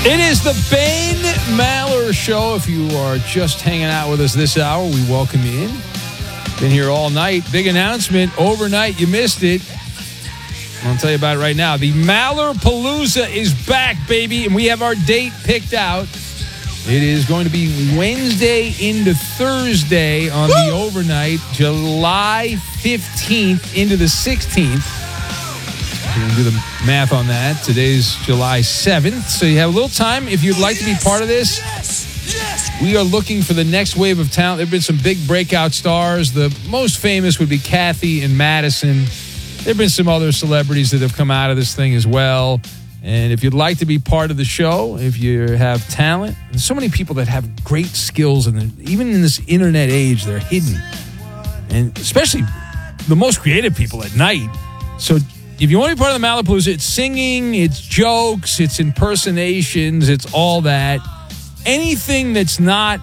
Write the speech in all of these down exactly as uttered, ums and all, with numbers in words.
It is the Ben Maller Show. If you are just hanging out with us this hour, we welcome you in. Been here all night. Big announcement overnight. You missed it. I'll tell you about it right now. The Maller Palooza is back, baby, and we have our date picked out. It is going to be Wednesday into Thursday on Woo! The overnight, July fifteenth into the sixteenth. We're going to do the math on that. Today's July seventh, so you have a little time if you'd like to be part of this. Yes, yes. We are looking for the next wave of talent. There have been some big breakout stars. The most famous would be Kathy and Madison. There have been some other celebrities that have come out of this thing as well. And if you'd like to be part of the show, if you have talent, there's so many people that have great skills, and even in this internet age, they're hidden. And especially the most creative people at night. So if you want to be part of the Malapalooza, it's singing, it's jokes, it's impersonations, it's all that. Anything that's not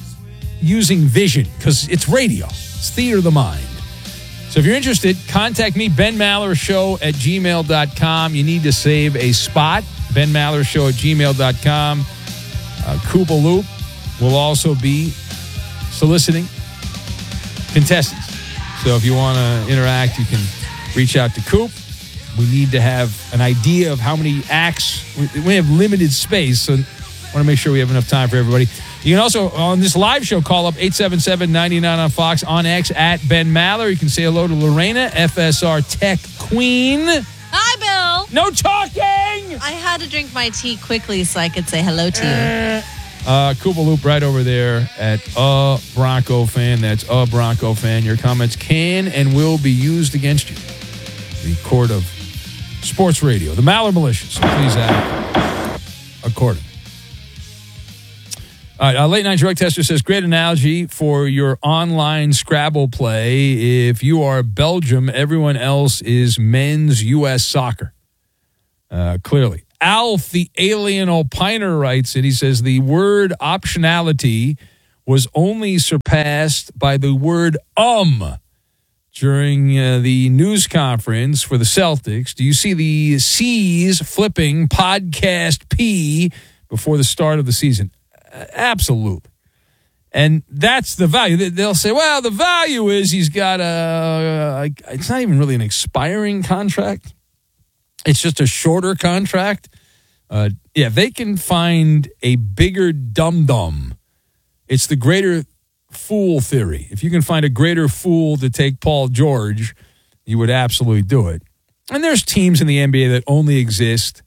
using vision, because it's radio. It's theater of the mind. So if you're interested, contact me, Ben Maller Show at gmail dot com. You need to save a spot, Ben Maller Show at gmail dot com. Uh, Koopa Loop will also be soliciting contestants. So if you want to interact, you can reach out to Coop. We need to have an idea of how many acts. We have limited space, so I want to make sure we have enough time for everybody. You can also, on this live show, call up eight seven seven, nine nine on Fox, on X, at Ben Maller. You can say hello to Lorena, F S R Tech Queen. Hi, Bill. No talking! I had to drink my tea quickly so I could say hello to you. Uh, Koopa Loop right over there at A Bronco Fan. That's A Bronco Fan. Your comments can and will be used against you. The court of sports radio. The Maller Militia. So please act accordingly. All right, uh, Late Night Drug Tester says, great analogy for your online Scrabble play. If you are Belgium, everyone else is men's U S soccer. Uh, clearly. Alf, the alien opiner, writes it. He says, the word optionality was only surpassed by the word um during uh, the news conference for the Celtics. Do you see the C's flipping podcast P before the start of the season? Absolutely. And that's the value. They'll say, well, the value is he's got a, it's not even really an expiring contract. It's just a shorter contract. Uh, yeah, if they can find a bigger dum-dum, it's the greater fool theory. If you can find a greater fool to take Paul George, you would absolutely do it. And there's teams in the N B A that only exist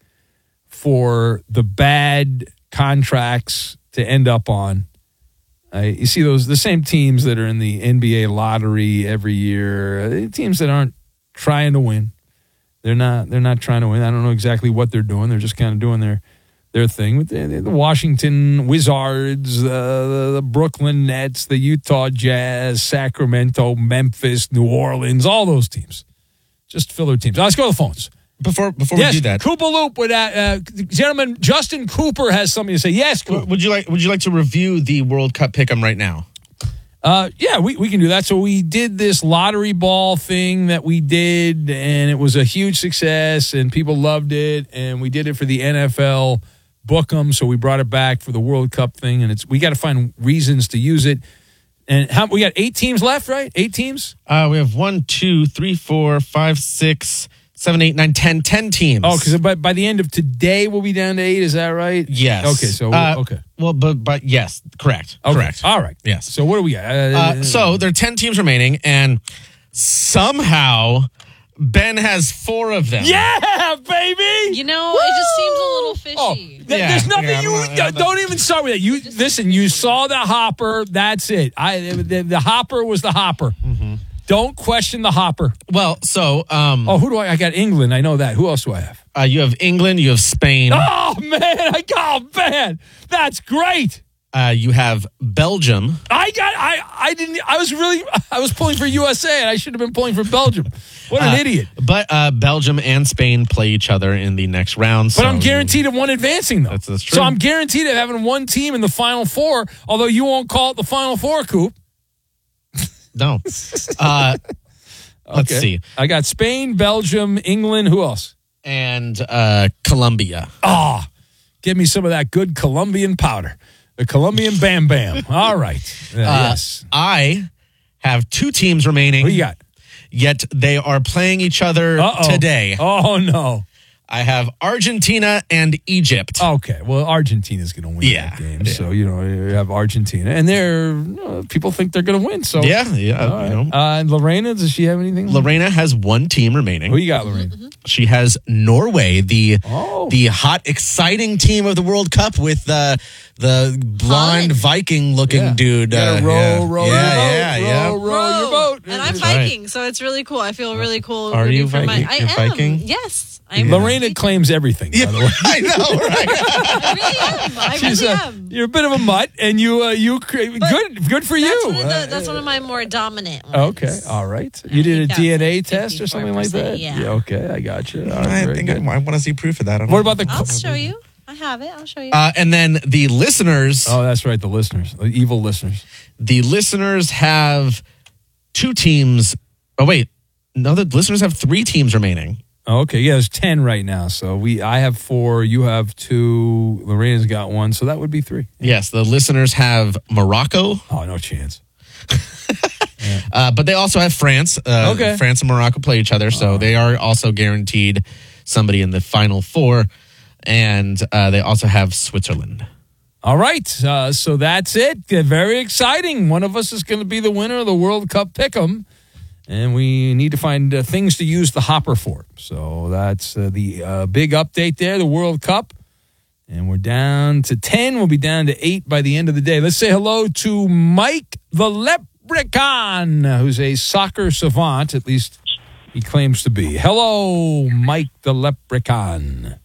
for the bad contracts to end up on. Uh, you see those the same teams that are in the N B A lottery every year, uh, teams that aren't trying to win. They're not. They're not trying to win. I don't know exactly what they're doing. They're just kind of doing their their thing. With the, the Washington Wizards, uh, the, the Brooklyn Nets, the Utah Jazz, Sacramento, Memphis, New Orleans, all those teams, just filler teams. Now, let's go to the phones. Before before yes, we do that, Koopa Loop with that uh, gentleman. Justin Cooper has something to say. Yes, Coop. would you like would you like to review the World Cup pick'em right now? Uh, yeah, we, we can do that. So we did this lottery ball thing that we did, and it was a huge success, and people loved it, and we did it for the N F L Book'em, so we brought it back for the World Cup thing, and it's we got to find reasons to use it. And how we got eight teams left, right? Eight teams? Uh, we have one, two, three, four, five, six, seven, eight, nine, ten, ten teams. Oh, because by, by the end of today, we'll be down to eight. Is that right? Yes. Okay, so, uh, okay. Well, but, but yes, correct. Okay. Correct. All right. Yes. So what do we got? Uh, Uh, so there are ten teams remaining, and somehow Ben has four of them. Yeah, baby! You know, it just seems a little fishy. Oh, th- Yeah, there's nothing yeah, you I'm not- don't even start with that. You listen. You saw the hopper. That's it. I the, the hopper was the hopper. Mm-hmm. Don't question the hopper. Well, so um, Oh, who do I? I got England. I know that. Who else do I have? uh, you have England, you have Spain, Oh man, I got oh, man. That's great. uh, you have Belgium. I got. I. I didn't. I was really. I was pulling for U S A, and I should have been pulling for Belgium. What an Uh, idiot. But uh, Belgium and Spain play each other in the next round. But so I'm guaranteed of one advancing, though. That's- that's true. So I'm guaranteed of having one team in the Final Four, although you won't call it the Final Four, Coop. No. Uh, let's Okay. see. I got Spain, Belgium, England. Who else? And uh, Colombia. Ah, Give me some of that good Colombian powder. The Colombian Bam Bam. All right. Uh, Uh, yes. I have two teams remaining. What do you got? Yet they are playing each other Uh-oh. today. Oh, no. I have Argentina and Egypt. Okay, well, Argentina's going to win Yeah, that game. yeah. So, you know, you have Argentina. And they're, uh, people think they're going to win. So, Yeah, yeah. All right. You know. Uh, and Lorena, does she have anything? Lorena has one team remaining. Who you got, Lorena? She has Norway, the Oh. the hot, exciting team of the World Cup with uh, the blonde Holland. Viking-looking Yeah. dude. You gotta uh, row, yeah. row, yeah, row, yeah, row, yeah. row, row your boat. And I'm That's right. Viking, so it's really cool. I feel really cool. Are rooting you for my- Viking? I You're am. Viking? Yes. I'm Lorena claims everything, by the way. I know, right? I really am. I She's really a- am. you're a bit of a mutt, and you, uh, you cra- good, good for That's you. one, of the, Uh, that's one of my more dominant ones. Okay, all right. You did a think D N A that's test or something like that? fifty-four percent, yeah. Okay, I got you. All right, I very think I, good. I want to see proof of that. I don't What know. about the? I'll show you. I have it. I'll show you. Uh, and then the listeners, Oh, that's right. The listeners, the evil listeners. the listeners have two teams. Oh wait, no, the listeners have three teams remaining. Oh, okay, yeah, there's ten right now. So we, I have four. You have two. Lorena's got one. So that would be three. Yes, the listeners have Morocco, Oh, no chance. uh, but they also have France. Uh, Okay. France and Morocco play each other, so they are also guaranteed somebody in the final four. And uh, they also have Switzerland. All right. Uh, so that's it. Uh, Very exciting. One of us is going to be the winner of the World Cup Pick'em. And we need to find uh, things to use the hopper for. So that's uh, the uh, big update there, the World Cup. And we're down to ten. We'll be down to eight by the end of the day. Let's say hello to Mike the Leprechaun, who's a soccer savant, at least he claims to be. Hello, Mike the Leprechaun.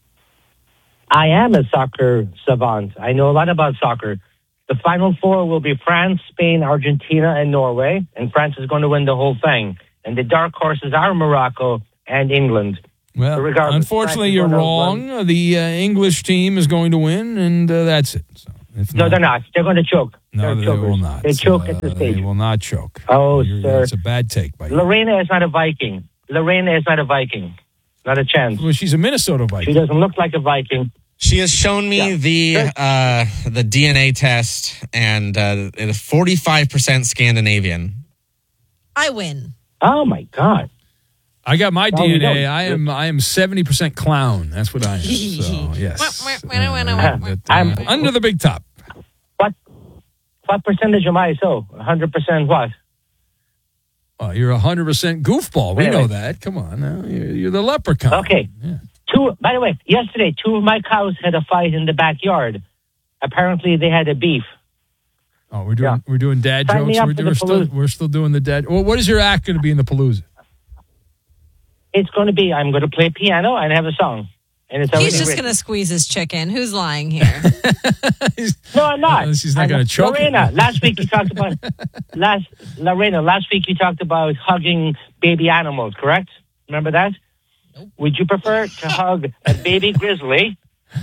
I am a soccer savant. I know a lot about soccer. The final four will be France, Spain, Argentina, and Norway. And France is going to win the whole thing. And the dark horses are Morocco and England. Well, But regardless, unfortunately, France is you're gonna wrong. Uh, The uh, English team is going to win, and uh, that's it. So, if No, they're not. They're going to choke. No, They're they chokers. will not. They choke Uh, at the stage. They will not choke. Oh, You're- sir. It's a bad take by you. Lorena is not a Viking. Lorena is not a Viking. Not a chance. Well, she's a Minnesota She Viking. doesn't look like a Viking. She has shown me Yeah. the Sure. uh, the D N A test, and uh, it is forty-five percent Scandinavian. I win. Oh, my God. I got my No, you D N A. don't. I am I am seventy percent clown. That's what I am. So, yes. Wah, wah, wah, wah, Uh, wah. but, uh, I'm- under the big top. What what percentage am I so? one hundred percent what? Oh, you're one hundred percent goofball. We Wait, know wait. that. Come on. Now. You're, you're the leprechaun. Okay. Yeah. Two. By the way, yesterday, two of my cows had a fight in the backyard. Apparently, they had a beef. Oh, we're doing Yeah. we're doing dad Sign me jokes. up We're, for we're the still Palooza. we're still doing the dad. Well, what is your act going to be in the Palooza? It's going to be, I'm going to play piano and have a song. And it's already He's just written. going to squeeze his chicken. Who's lying here? No, I'm not. Unless he's not I'm gonna choke it. Lorena, last week you talked about, last, Lorena, last week you talked about hugging baby animals, correct? Remember that? Would you prefer to hug a baby grizzly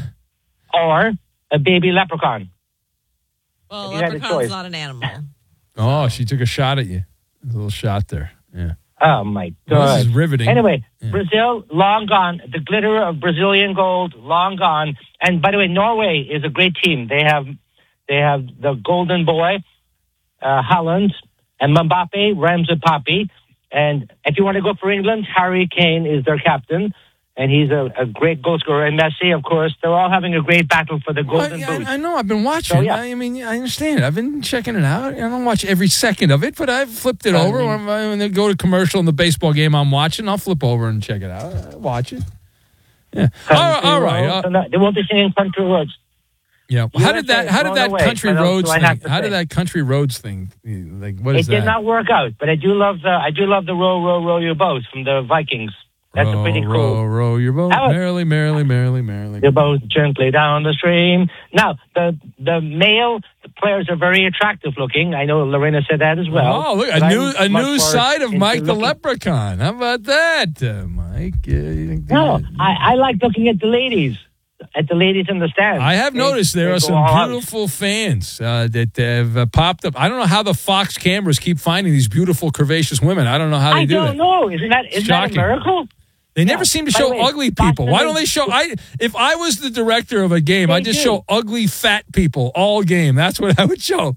or a baby leprechaun? Well, If you had a leprechaun's choice. not an animal. Oh, she took a shot at you. A little shot there. Yeah. Oh, my Well, God. this is riveting. Anyway, Yeah. Brazil, long gone. The glitter of Brazilian gold, long gone. And by the way, Norway is a great team. They have they have the golden boy, uh, Holland, and Mbappe, Ramsey Papi. And if you want to go for England, Harry Kane is their captain. And he's a, a great goal scorer. And Messi, of course, they're all having a great battle for the Well, golden yeah, boot. I, I know. I've been watching. So, yeah. I mean, I understand. I've been checking it out. I don't watch every second of it, but I've flipped it I over. mean- when, I, when they go to commercial in the baseball game I'm watching, I'll flip over and check it out. I watch it. Yeah. All right. All right. Uh, So no, they won't be singing country roads. yeah. U How S A did that? How did blown that away, country but roads also I thing? have to How say- did that country roads thing? Like, what is It that? did not work out, but I do love the I do love the row row row your boat from the Vikings. That's row, a pretty cool. row, row your boat How- merrily, merrily, merrily, merrily. Your boat gently down the stream. Now the the male players are very attractive looking. I know Lorena said that as well. Oh, look, but a I'm new a much new more side of into Mike the looking- Leprechaun. How about that, uh, Mike? Uh, you think No, that- I, I like looking at the ladies, at the ladies in the stands. I have They- noticed there they are go some all out. beautiful fans uh, that have uh, popped up. I don't know how the Fox cameras keep finding these beautiful, curvaceous women. I don't know how they I do don't that. know. Isn't that isn't that a Shocking. miracle? They never seem to By show the way, ugly people. Boston Why don't is- they show? I if I was the director of a game, They I'd just do. show ugly fat people all game. That's what I would show.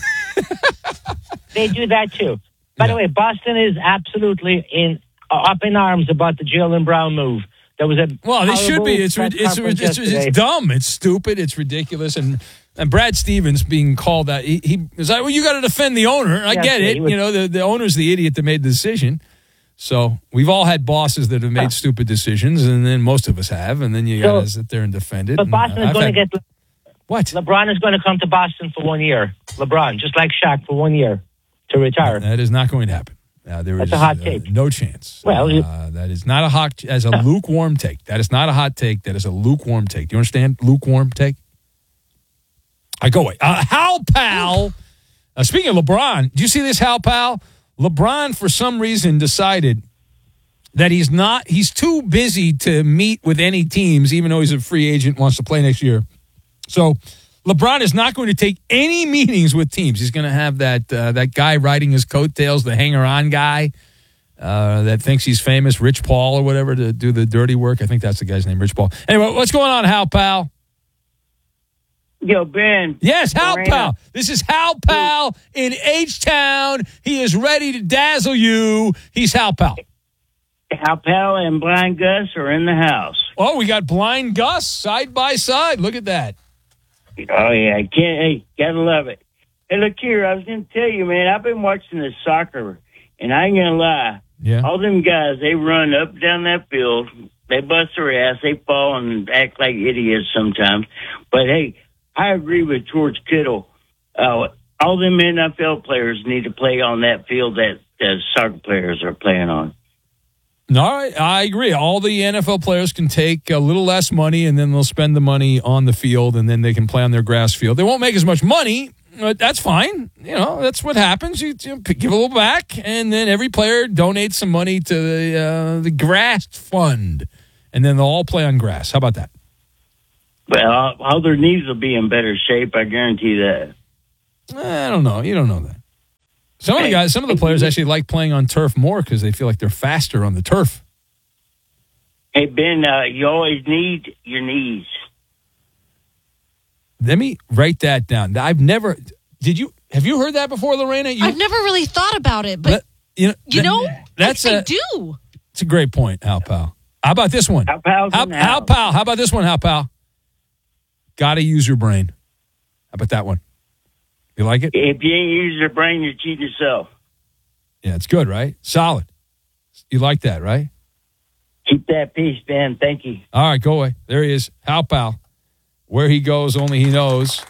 They do that too. By Yeah. the way, Boston is absolutely in uh, up in arms about the Jaylen Brown move. There was a Well, they should be. horrible It's press it's, it's, conference it's, it's yesterday. dumb. It's stupid. It's ridiculous. And and Brad Stevens being called that he, he was like, well, you got to defend the owner. I Yeah, get yeah, it. he was- You know, the the owner's the idiot that made the decision. So we've all had bosses that have made Yeah. stupid decisions, and then most of us have, and then you So- got to sit there and defend it. But and Boston is I've going to had- get what? LeBron is going to come to Boston for one year. LeBron, just like Shaq, for one year to retire. That is not going to happen. Uh, there That's is a hot uh, take. no chance. Well, you- uh, that is not a hot as a lukewarm take. That is not a hot take. That is a lukewarm take. Do you understand? Lukewarm take. I go away. Uh, Hal Pal. Uh, speaking of LeBron, do you see this, Hal Pal? LeBron, for some reason, decided that he's not. He's too busy to meet with any teams, even though he's a free agent, wants to play next year. So LeBron is not going to take any meetings with teams. He's going to have that uh, that guy riding his coattails, the hanger-on guy uh, that thinks he's famous, Rich Paul or whatever, to do the dirty work. I think that's the guy's name, Rich Paul. Anyway, what's going on, Hal Pal? Yo, Ben. Yes, Hal Moreno. Pal. This is Hal Pal in H-Town. He is ready to dazzle you. He's Hal Pal. Hal Pal and Blind Gus are in the house. Oh, we got Blind Gus side by side. Look at that. Oh, yeah. Can't, hey, gotta love it. Hey, look here. I was going to tell you, man, I've been watching the soccer, and I ain't going to lie. Yeah. All them guys, they run up and down that field. They bust their ass. They fall and act like idiots sometimes. But, hey, I agree with George Kittle. Uh, all them N F L players need to play on that field that the soccer players are playing on. All right, I agree. All the N F L players can take a little less money, and then they'll spend the money on the field, and then they can play on their grass field. They won't make as much money, but that's fine. You know, that's what happens. You, you give a little back, and then every player donates some money to the uh, the grass fund, and then they'll all play on grass. How about that? Well, all, all their knees will be in better shape. I guarantee that. I don't know. You don't know that. Some of the Hey. guys, some of the players actually like playing on turf more because they feel like they're faster on the turf. Hey, Ben, uh, you always need your knees. Let me write that down. I've never. Did you have you heard that before, Lorena? You, I've never really thought about it, but That- you know, you that- know, that's I, a I do. it's a great point, Hal Pal. How about this one? Hal Pal's Hal, in the Hal house. Pal. How about this one, Hal Pal? Got to use your brain. How about that one? You like it? If you ain't using your brain, you're cheating yourself. Yeah, it's good, right? Solid. You like that, right? Keep that peace, Ben. Thank you. All right, go away. There he is, Hal Pal. Where he goes, only he knows.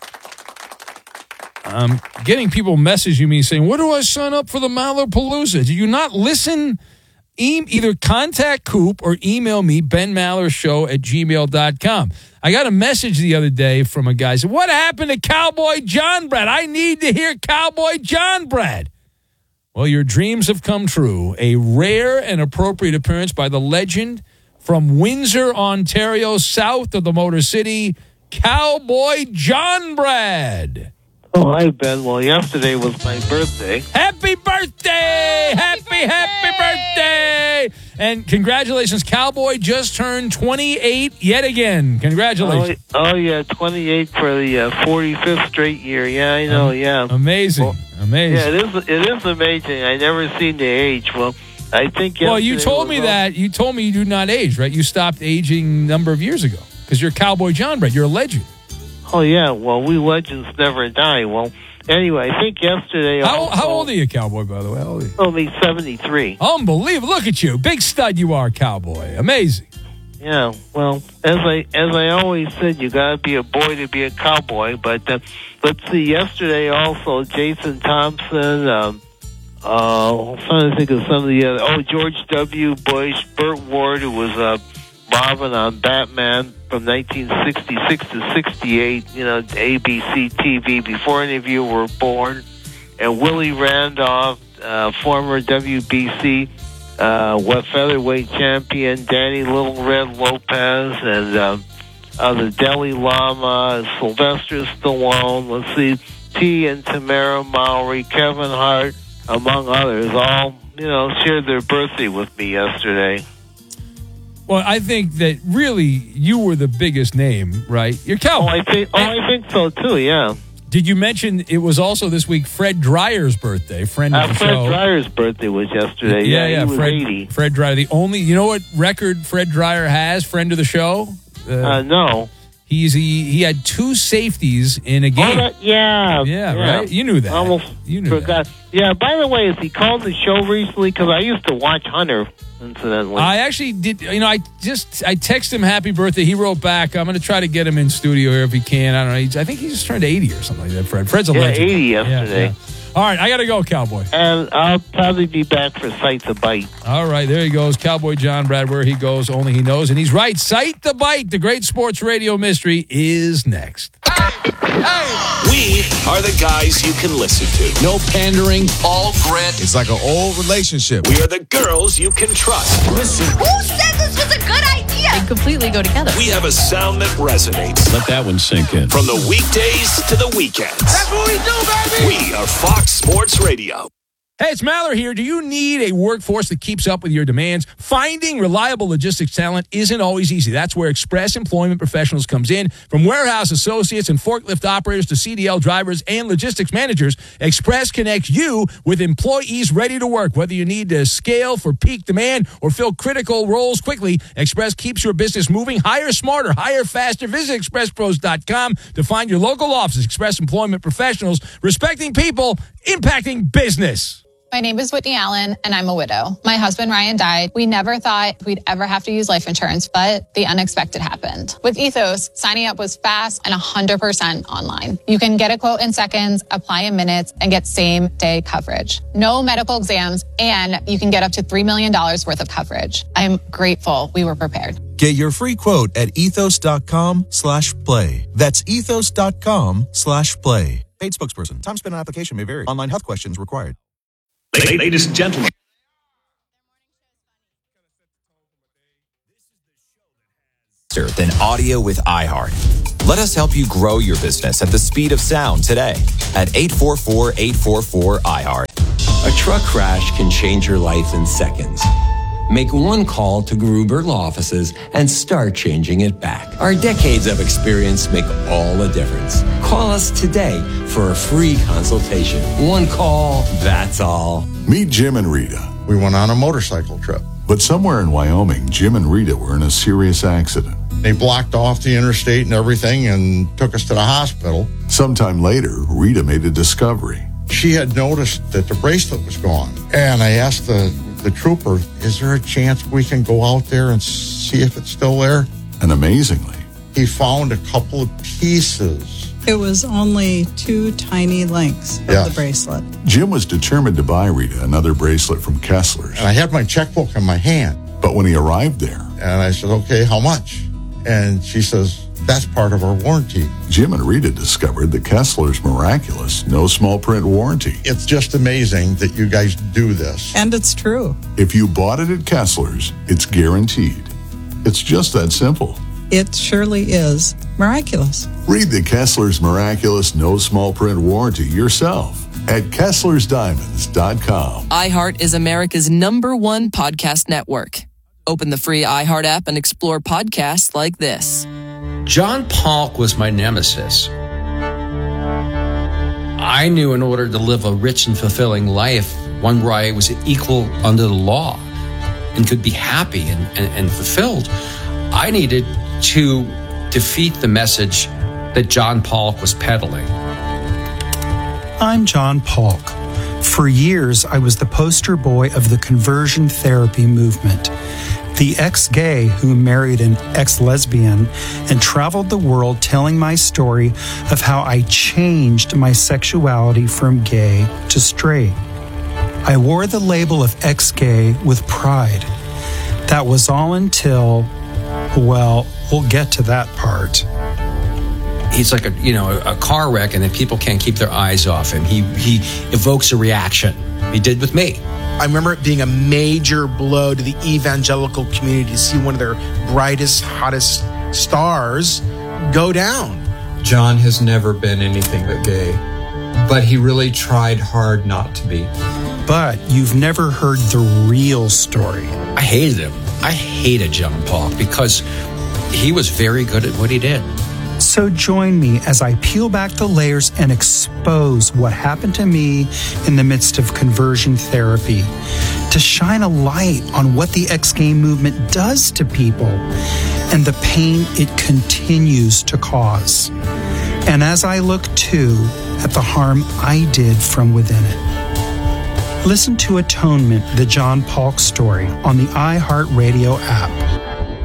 I'm getting people messaging me saying, "Where do I sign up for the Mallerpalooza?" Do you not listen? E- either contact Coop or email me, Ben Maller Show at gmail dot com. I got a message the other day from a guy. Said, "What happened to Cowboy John Brad? I need to hear Cowboy John Brad." Well, your dreams have come true. A rare and appropriate appearance by the legend from Windsor, Ontario, south of the Motor City, Cowboy John Brad. Oh, hi, Ben. Well, yesterday was my birthday. Happy birthday! Happy, happy birthday! And congratulations, Cowboy just turned twenty-eight yet again. Oh, Congratulations. oh yeah, twenty-eight for the uh, forty-fifth straight year. Yeah, I know, yeah. Amazing. Well, Amazing. Yeah, it is It is amazing. I never seen the age. Well, I think Well, you yesterday told was me all- that. You told me you do not age, right? You stopped aging a number of years ago because you're Cowboy John Brad. You're a legend. Oh, yeah, well, we legends never die. Well, anyway, I think yesterday... How, also, how old are you, Cowboy, by the way? How old are you? Only seventy-three. Unbelievable. Look at you. Big stud you are, Cowboy. Amazing. Yeah, well, as I as I always said, you got to be a boy to be a cowboy. But uh, let's see, yesterday also, Jason Thompson, um, uh, I'm trying to think of some of the other, oh, George W. Bush, Burt Ward, who was uh, Robin on Batman from nineteen sixty-six to sixty-eight, you know, A B C T V, before any of you were born, and Willie Randolph, uh, former W B C uh, what featherweight champion, Danny Little Red Lopez, and uh, uh, the Dalai Lama, Sylvester Stallone, let's see, T and Tamara Mowry, Kevin Hart, among others, all, you know, shared their birthday with me yesterday. Well, I think that really you were the biggest name, right? You're Oh, Cowboy. I think. Oh, I think so too. Yeah. Did you mention it was also this week Fred Dreyer's birthday, friend of Uh, the Fred show? Dreyer's birthday was yesterday. Yeah, Yeah, yeah, he was Fred, eighty. Fred Dreyer. The only, you know what record Fred Dreyer has, friend of the show? Uh, Uh, no. he's he, he had two safeties in a Oh, game. that, yeah. Yeah, right? You knew that. I almost You knew forgot. Yeah, by the way, has he called the show recently? Because I used to watch Hunter, incidentally. I actually did, you know, I just, I texted him happy birthday. He wrote back. I'm going to try to get him in studio here if he can. I don't know. He's, I think he just turned eighty or something like that, Fred. Fred's a yeah, legend. eighty Yeah, yesterday. yeah. All right, I got to go, Cowboy. And I'll probably be back for Sight the Bite. All right, there he goes. Cowboy John Brad, where he goes, only he knows. And he's right. Sight the Bite, the great sports radio mystery, is next. We are the guys you can listen to. No pandering, all grit. It's like an old relationship. We are the girls you can trust. Listen. Who said this was a good idea? They completely go together. We have a sound that resonates. Let that one sink in. From the weekdays to the weekends. That's what we do, baby. We are Fox Sports Radio. Hey, it's Maller here. Do you need a workforce that keeps up with your demands? Finding reliable logistics talent isn't always easy. That's where Express Employment Professionals comes in. From warehouse associates and forklift operators to C D L drivers and logistics managers, Express connects you with employees ready to work. Whether you need to scale for peak demand or fill critical roles quickly, Express keeps your business moving. Hire smarter, hire faster. Visit express pros dot com to find your local office. Express Employment Professionals, respecting people, impacting business. My name is Whitney Allen, and I'm a widow. My husband, Ryan, died. We never thought we'd ever have to use life insurance, but the unexpected happened. With Ethos, signing up was fast and one hundred percent online. You can get a quote in seconds, apply in minutes, and get same-day coverage. No medical exams, and you can get up to three million dollars worth of coverage. I'm grateful we were prepared. Get your free quote at ethos.com slash play. That's ethos.com slash play. Paid spokesperson. Time spent on application may vary. Online health questions required. Ladies and gentlemen. Than audio with iHeart. Let us help you grow your business at the speed of sound today at eight four four, eight four four, iHeart. A truck crash can change your life in seconds. Make one call to Gruber Law Offices and start changing it back. Our decades of experience make all the difference. Call us today for a free consultation. One call, that's all. Meet Jim and Rita. We went on a motorcycle trip. But somewhere in Wyoming, Jim and Rita were in a serious accident. They blocked off the interstate and everything and took us to the hospital. Sometime later, Rita made a discovery. She had noticed that the bracelet was gone. And I asked the, the trooper, is there a chance we can go out there and see if it's still there? And amazingly, he found a couple of pieces. It was only two tiny links of yes. the bracelet. Jim was determined to buy Rita another bracelet from Kessler's. And I had my checkbook in my hand. But when he arrived there, and I said, okay, how much? And she says, that's part of our warranty. Jim and Rita discovered the Kessler's miraculous no small print warranty. It's just amazing that you guys do this. And it's true. If you bought it at Kessler's, it's guaranteed. It's just that simple. It surely is miraculous. Read the Kessler's miraculous no small print warranty yourself at Kesslers Diamonds dot com. iHeart is America's number one podcast network. Open the free iHeart app and explore podcasts like this. John Polk was my nemesis. I knew in order to live a rich and fulfilling life, one where I was equal under the law and could be happy and, and, and fulfilled, I needed to defeat the message that John Polk was peddling. I'm John Polk. For years, I was the poster boy of the conversion therapy movement. The ex-gay who married an ex-lesbian and traveled the world telling my story of how I changed my sexuality from gay to straight. I wore the label of ex-gay with pride. That was all until, well, we'll get to that part. He's like a, you know, a car wreck, and then people can't keep their eyes off him. He he evokes a reaction. He did with me. I remember it being a major blow to the evangelical community to see one of their brightest, hottest stars go down. John has never been anything but gay, but he really tried hard not to be. but you've never heard the real story. I hated him. I hated John Polk because he was very good at what he did. So join me as I peel back the layers and expose what happened to me in the midst of conversion therapy, to shine a light on what the X-Gay movement does to people and the pain it continues to cause. And as I look too at the harm I did from within it. Listen to Atonement, the John Polk story on the iHeartRadio app.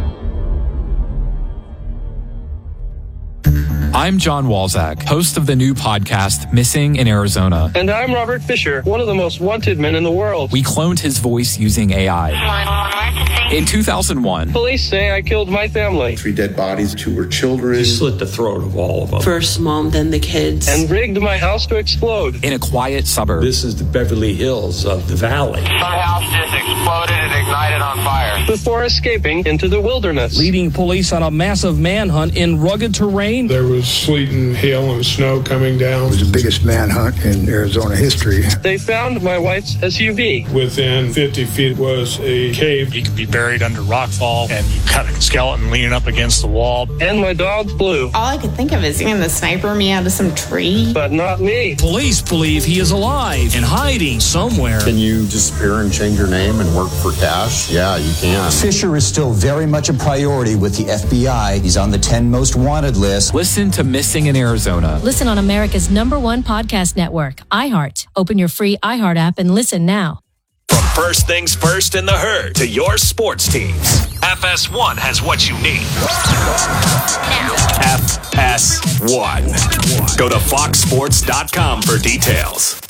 I'm John Walzak, host of the new podcast, Missing in Arizona. And I'm Robert Fisher, one of the most wanted men in the world. We cloned his voice using A I. In two thousand one, police say I killed my family. Three dead bodies, two were children. He slit the throat of all of them. First mom, then the kids. And rigged my house to explode. In a quiet suburb. This is the Beverly Hills of the valley. My house just exploded and ignited on fire. Before escaping into the wilderness. Leading police on a massive manhunt in rugged terrain. There was sleet and hail and snow coming down. It was the biggest manhunt in Arizona history. They found my wife's S U V. Within fifty feet was a cave. You could be buried under rockfall, and you got a skeleton leaning up against the wall. And my dog Blue. All I could think of is seeing the sniper me out of some tree. But not me. Police believe he is alive and hiding somewhere. Can you disappear and change your name and work for cash? Yeah, you can. Fisher is still very much a priority with the F B I. He's on the ten most wanted list. Listen to Missing in Arizona. Listen on America's number one podcast network, iHeart. Open your free iHeart app and listen now. From first things first in the herd to your sports teams, F S one has what you need. F S one. Go to fox sports dot com for details.